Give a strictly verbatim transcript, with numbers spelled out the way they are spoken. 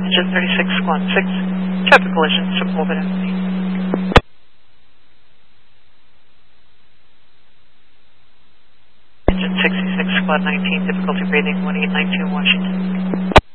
Engine thirty-six, squad six, traffic collision, triple orbit empty. Engine sixty-six, squad nineteen, difficulty breathing, one eight nine two, Washington.